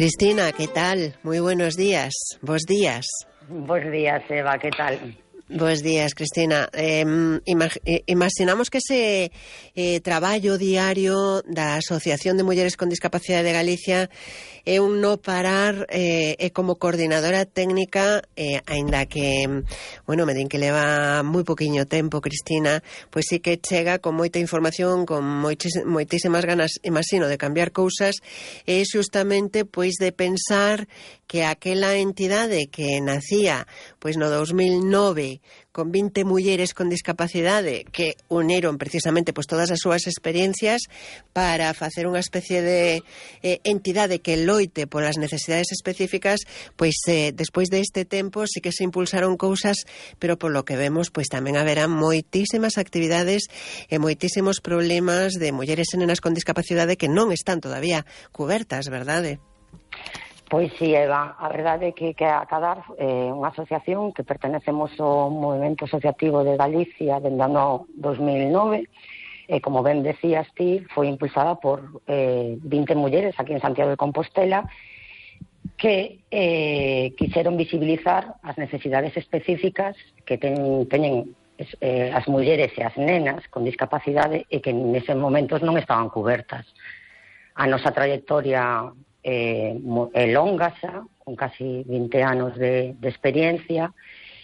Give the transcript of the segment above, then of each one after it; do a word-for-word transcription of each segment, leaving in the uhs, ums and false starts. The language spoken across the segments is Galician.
Cristina, ¿qué tal? Muy buenos días. Bos días. Bos días, Eva, ¿qué tal? Bos días, Cristina. Eh, imag imaginamos que ese eh, traballo diario da Asociación de Mulleres con Discapacidade de Galicia é un no parar eh, e como coordinadora técnica, eh, aínda que, bueno, me din que leva moi poquinho tempo, Cristina, pois sí que chega con moita información, con moitísimas ganas, imagino, de cambiar cousas, e xustamente, pois, de pensar que aquela entidade que nacía, pois, no dos mil nove, con vinte mulleres con discapacidade que uneron precisamente pois todas as súas experiencias para facer unha especie de eh, entidade que loite polas necesidades específicas, pois eh, despois deste tempo sí que se impulsaron cousas, pero polo que vemos pois tamén haberá moitísimas actividades e moitísimos problemas de mulleres e nenas con discapacidade que non están todavía cubertas, verdade? Pois sí, Eva, a verdade é que, que a Acadar é eh, unha asociación que pertenecemos ao Movimento Asociativo de Galicia dende o ano dos mil nove e, como ben decías ti, foi impulsada por eh, vinte mulleres aquí en Santiago de Compostela que eh, quixeron visibilizar as necesidades específicas que ten, teñen eh, as mulleres e as nenas con discapacidade e que neses momentos non estaban cubertas. A nosa trayectoria Eh, é longa xa, con casi vinte anos de, de experiencia.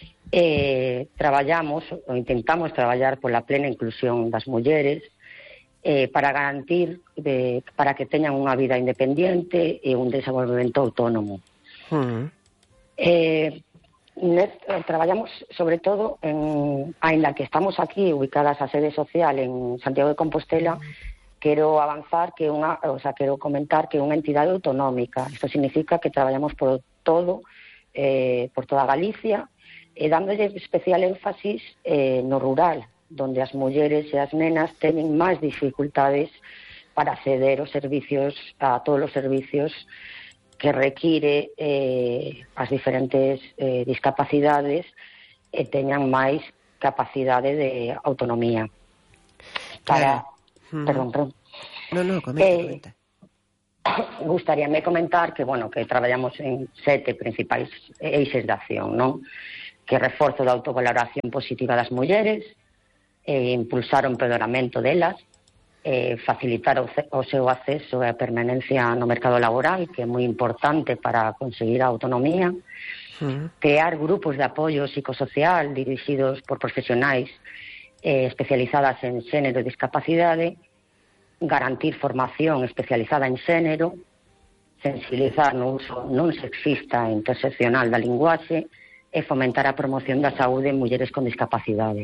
Eh, traballamos, ou intentamos traballar pola plena inclusión das mulleres eh, para garantir de, para que teñan unha vida independiente e un desenvolvemento autónomo. Uh-huh. eh, net, traballamos sobre todo en, ainda que estamos aquí ubicadas a sede social en Santiago de Compostela, quero avanzar que unha, o sea, quero comentar que é unha entidade autonómica. Isto significa que traballamos por todo, eh, por toda Galicia, e dándolle especial énfasis eh, no rural, donde as mulleres e as nenas teñen máis dificultades para acceder aos servicios, a todos os servicios que require eh, as diferentes eh, discapacidades e teñan máis capacidade de autonomía. Para... Claro. Mm. Perdón, perdón. No, no, comenta, eh, comenta. Gustaríame comentar que, bueno, que traballamos en sete principais eixes de acción, non? Que reforzo da autovaloración positiva das mulleres, eh, impulsar o empoderamento delas, eh, facilitar o, o seu acceso e a permanencia no mercado laboral, que é moi importante para conseguir a autonomía, mm. crear grupos de apoio psicosocial dirixidos por profesionais Eh, especializadas en xénero e discapacidade, garantir formación especializada en xénero, sensibilizar no uso non sexista e interseccional da linguaxe e fomentar a promoción da saúde en mulleres con discapacidade.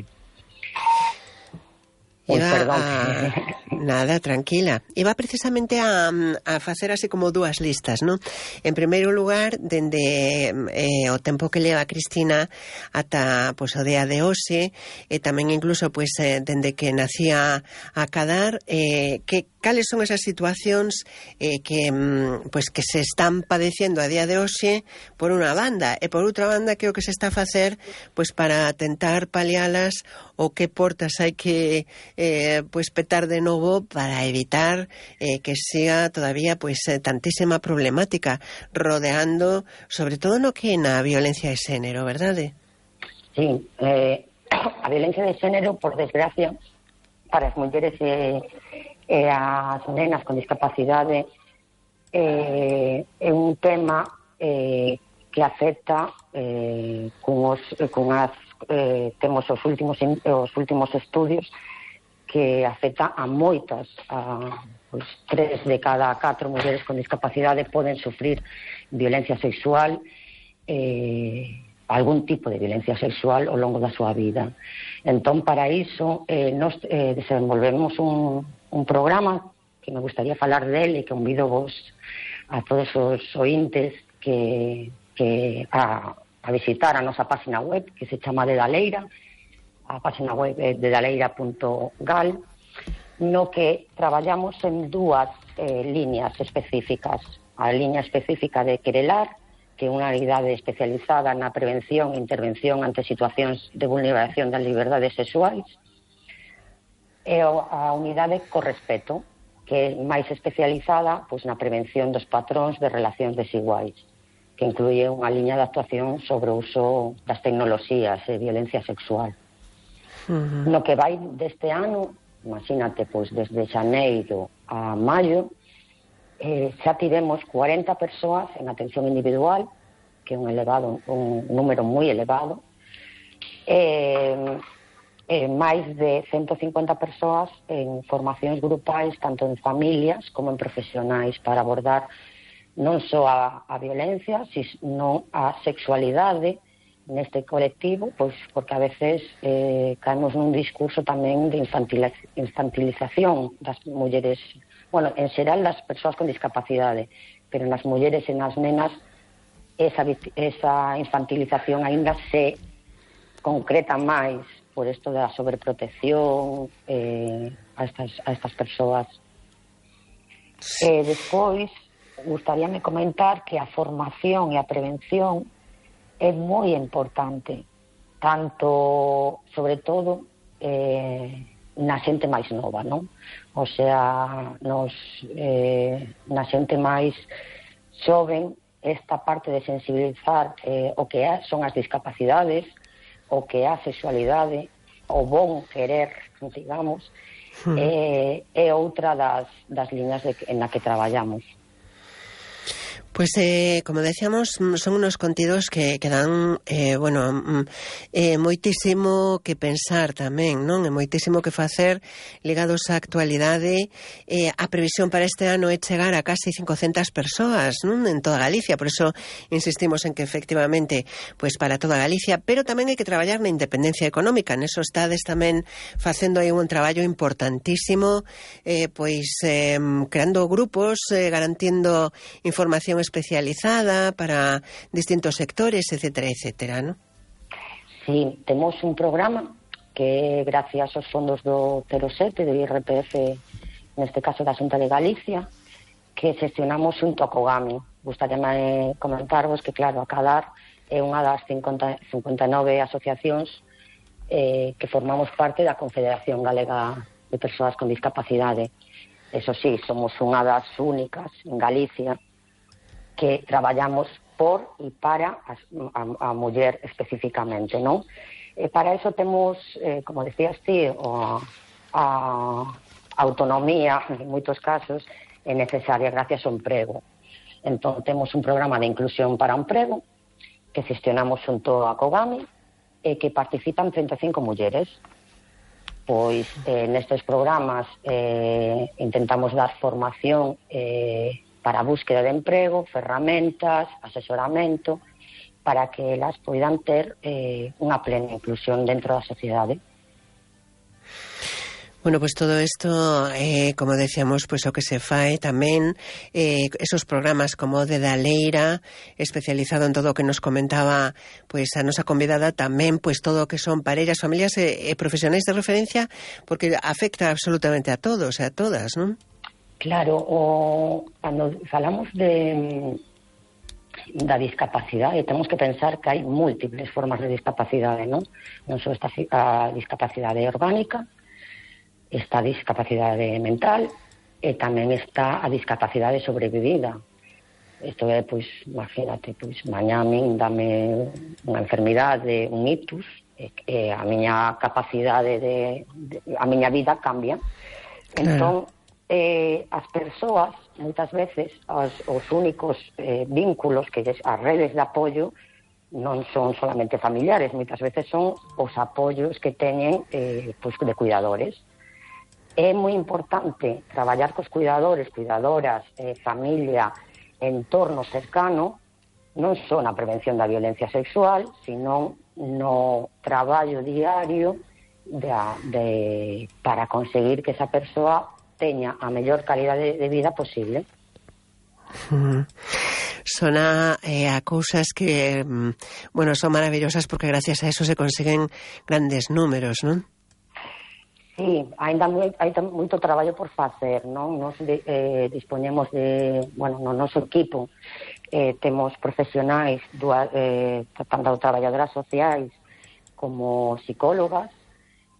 Iba perdón. A... Nada, tranquila. Iba precisamente a, a facer así como dúas listas, ¿no? En primeiro lugar, dende eh, o tempo que leva Cristina ata pois, o día de hoxe, e tamén incluso pois, eh, dende que nacía a Acadar, eh, que cales son esas situacións eh, que, pois, que se están padecendo a día de hoxe por unha banda, e por outra banda que o que se está a facer pois, para tentar palialas ou que portas hai que eh, pois, petar de novo para evitar eh, que siga todavía pois, eh, tantísima problemática rodeando, sobre todo no que na violencia de xénero, verdade? Sí, eh, a violencia de xénero, por desgracia, para as mulleres e, e as nenas con discapacidade eh, é un tema eh, que afecta eh, con, os, con as eh, temos os últimos os últimos estudios que afecta a moitas, a pois, tres de cada catro mulleres con discapacidade poden sufrir violencia sexual, eh, algún tipo de violencia sexual ao longo da súa vida. Entón, para iso, eh, nos eh, desenvolvemos un, un programa que me gustaría falar dele e que convido vos a todos os ointes que, que a, a visitar a nosa página web, que se chama de Daleira, a página web de daleira punto gal, no que traballamos en dúas eh, líneas específicas. A liña específica de Querelar, que é unha unidade especializada na prevención e intervención ante situacións de vulneración das liberdades sexuais, e a unidade Correspeto, que é máis especializada pois, na prevención dos patróns de relacións desiguais, que incluye unha liña de actuación sobre o uso das tecnoloxías e violencia sexual. Uh-huh. No que vai deste ano, imagínate, pois desde xaneiro a maio, eh, xa tivemos cuarenta persoas en atención individual, que é un elevado, un número moi elevado, eh, eh, máis de ciento cincuenta persoas en formacións grupais, tanto en familias como en profesionais, para abordar non só a, a violencia, sino a sexualidade neste colectivo, pois porque a veces eh, caemos nun discurso tamén de infantilización das mulleres, bueno, en xeral das persoas con discapacidade, pero nas mulleres e nas nenas esa, esa infantilización aínda se concreta máis por isto da sobreprotección eh, a, estas, a estas persoas. Sí. Eh, despois, gustaríame comentar que a formación e a prevención é moi importante, tanto, sobre todo, eh, na xente máis nova, non? O sea, nos, eh, na xente máis xoven, esta parte de sensibilizar eh, o que é, son as discapacidades, o que é a sexualidade, o bon querer, digamos, hmm. é, é outra das, das liñas de, en la que traballamos. Pues, eh, como decíamos, son unos contidos que, que dan, eh, bueno, eh, moitísimo que pensar tamén, non? E moitísimo que facer ligados á actualidade. Eh, a previsión para este ano é chegar a casi cincocentas persoas, non? En toda Galicia, por eso insistimos en que efectivamente, pues para toda Galicia, pero tamén hai que traballar na independencia económica. Neso estades tamén facendo aí un traballo importantísimo, eh, pois eh, creando grupos, eh, garantindo información especializada para distintos sectores, etcétera, etcétera, ¿no? Sí, temos un programa que gracias aos fondos do cero sete do I R P F, neste caso da Xunta de Galicia, que xestionamos xunto a Cogami. Gustaríame comentarvos que, claro, a Cadar é unha das cincuenta, cincuenta e nove asociacións eh, que formamos parte da Confederación Galega de Persoas con Discapacidade. Eso sí, somos unha das únicas en Galicia que traballamos por e para a, a, a muller especificamente, non? E para eso temos, eh, como decías ti, o, a, a autonomía, en moitos casos, é necesaria gracias ao emprego. Entón, temos un programa de inclusión para o emprego que gestionamos xunto a Cogami e que participan treinta e cinco mulleres. Pois, eh, nestes programas eh, intentamos dar formación eh, para a búsqueda de emprego, ferramentas, asesoramento, para que elas poidan ter eh, unha plena inclusión dentro da sociedade. Bueno, pues todo esto, eh, como decíamos, pues o que se fai tamén, eh, esos programas como de Daleira, especializado en todo o que nos comentaba pues a nosa convidada, tamén pues todo o que son parellas, familias e eh, profesionais de referencia, porque afecta absolutamente a todos e a todas, non? Claro, o, cando falamos de da discapacidade, temos que pensar que hai múltiples formas de discapacidade, non? Non só esta a discapacidade orgánica, está a discapacidade mental e tamén está a discapacidade sobrevivida. Isto é, pois, imagínate, pois, mañá a min dame unha enfermidade, un ictus, e, e a miña capacidade de, de a miña vida cambia. Entón, eh, as persoas, moitas veces, os, os únicos eh, vínculos, que as redes de apoio, non son solamente familiares, moitas veces son os apoios que teñen eh, pois, de cuidadores. É moi importante traballar cos cuidadores, cuidadoras, eh, familia, entorno cercano, non só na prevención da violencia sexual, sino no traballo diario de, de, para conseguir que esa persoa teña a mellor calidade de vida posible. Mm. Sona eh, a cousas que, bueno, son maravillosas porque gracias a eso se consiguen grandes números, non? Sí, ainda moi, hai moito traballo por facer, non? Nos de, eh, dispoñemos de, bueno, no noso equipo eh, temos profesionais, dua, eh, tanto traballadoras sociais como psicólogas,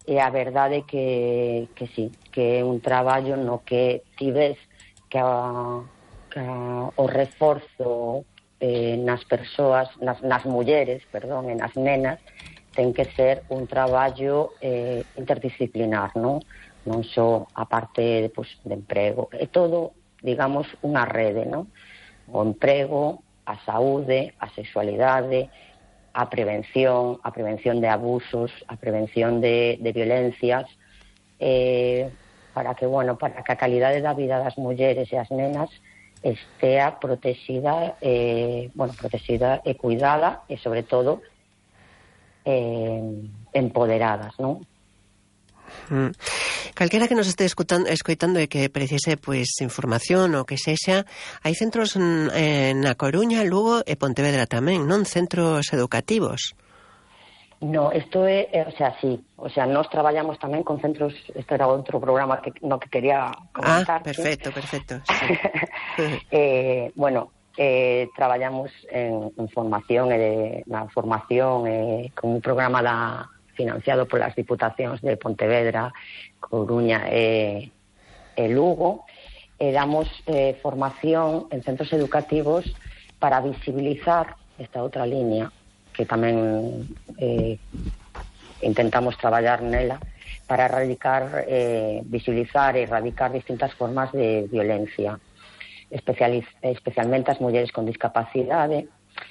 e a verdade que, que sí, que é un traballo no que ti ves que, a, que a, o reforzo eh, nas persoas, nas, nas mulleres, perdón, e nas nenas, ten que ser un traballo eh, interdisciplinar, non? Non só a parte pues, de emprego, é todo, digamos, unha rede, non? O emprego, a saúde, a sexualidade, a prevención, a prevención de abusos, a prevención de, de violencias, eh, para que, bueno, para que a calidade da vida das mulleres e as nenas estea protexida, eh, bueno, protexida e cuidada e, sobre todo, eh, empoderadas, non? Mm. Calquera que nos este escutando, escoitando e que precise pois información ou que sexa, hai centros en, na Coruña, Lugo e Pontevedra tamén, non? Centros educativos. No, isto é, é, o sea, sí, o sea, nós traballamos tamén con centros, isto era outro programa que, no que quería comentar. Ah, perfecto, ¿sí? perfecto. Sí. eh, bueno, eh, traballamos en, en formación e de, na formación eh, con un programa da financiado polas diputacións de Pontevedra, Coruña e, e Lugo, e damos eh, formación en centros educativos para visibilizar esta outra línea que tamén eh, intentamos traballar nela para erradicar, eh, visibilizar e erradicar distintas formas de violencia, especialmente as mulleres con discapacidade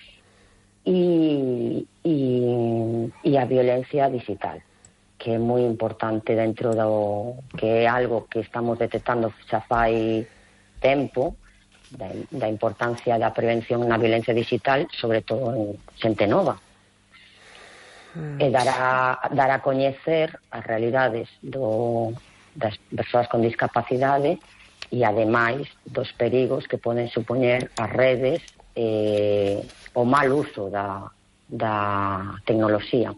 e, e, e a violencia digital, que é moi importante dentro do que é algo que estamos detectando xa fai tempo, da, da importancia da prevención na violencia digital, sobre todo en xente nova, mm. e dar a, dar a coñecer as realidades do, das persoas con discapacidade e ademais dos perigos que poden supoñer as redes e o mal uso da, da tecnoloxía.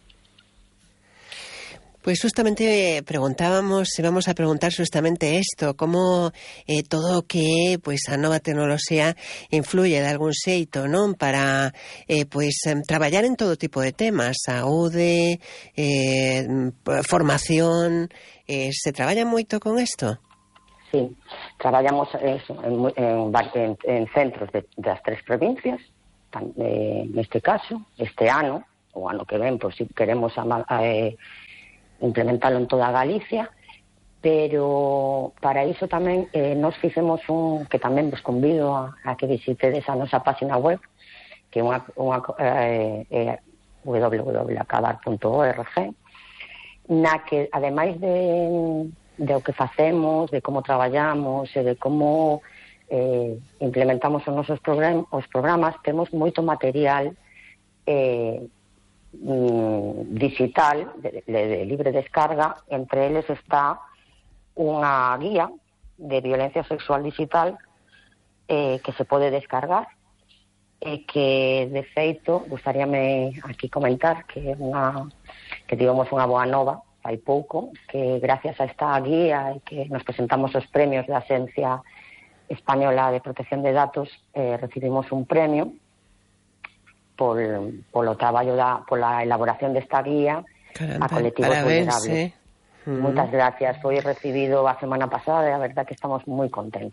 Pues justamente preguntábamos, íbamos a preguntar justamente esto, como eh, todo o que pues a nova tecnoloxía influye de algún xeito, non? Para eh, pues traballar en todo tipo de temas, saúde, eh, formación, eh, se traballa moito con isto? Sí, traballamos eso, en, en, en, en centros de, das tres provincias, eh, neste caso, este ano, o ano que ven, por si queremos eh, implementarlo en toda Galicia, pero para iso tamén eh, nos fixemos un, que tamén vos convido a, a que visitedes a nosa página web, que é unha, unha eh, eh, w w w punto acadar punto org, na que, ademais de de o que facemos, de como traballamos e de como eh, implementamos os nosos program- os programas, temos moito material eh, mm, digital de, de, de libre descarga. Entre eles está unha guía de violencia sexual digital eh, que se pode descargar e que, de feito, gustaríame aquí comentar que é unha, que tivemos unha boa nova hai pouco, que gracias a esta guía e que nos presentamos os premios da Axencia Española de Protección de Datos, eh, recibimos un premio por polo traballo da, pola elaboración desta guía. Caramba, a colectivos vulnerables. Eh. Uh-huh. Moitas gracias, foi recibido a semana pasada e a verdad que estamos moi contentos.